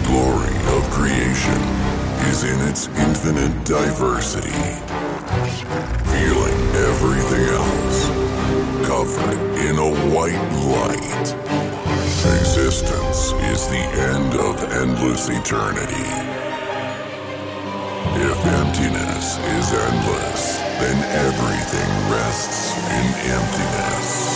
glory of creation is in its infinite diversity. Feeling everything else covered in a white light. Existence is the end of endless eternity. If emptiness is endless, then everything rests in emptiness.